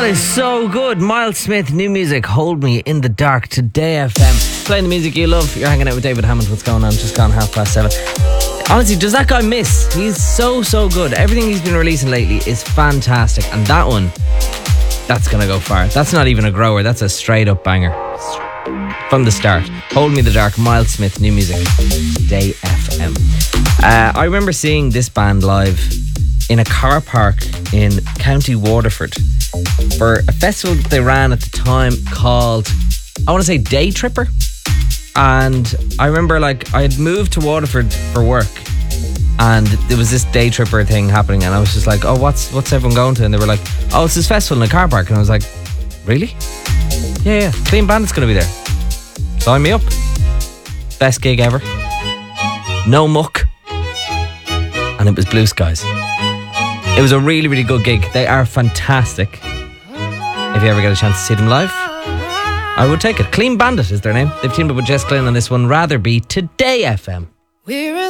That is so good. Miles Smith, new music, Hold Me in the Dark, Today FM. Playing the music you love. You're hanging out with David Hammond. What's going on? Just gone 7:30. Honestly, does that guy miss? He's so good. Everything he's been releasing lately is fantastic. And that one, that's going to go far. That's not even a grower. That's a straight up banger. From the start. Hold Me in the Dark, Miles Smith, new music, Today FM. I remember seeing this band live in a car park in County Waterford for a festival that they ran at the time called, I want to say, Day Tripper. And I remember, like, I had moved to Waterford for work and there was this Day Tripper thing happening, and I was just like, oh, what's everyone going to? And they were like, oh, it's this festival in a car park. And I was like, really? Yeah, Clean Bandit's going to be there. Sign me up. Best gig ever. No muck. And it was blue skies. It was a really good gig. They are fantastic. If you ever get a chance to see them live, I would take it. Clean Bandit is their name. They've teamed up with Jess Glynn on this one. Rather Be, Today FM. We're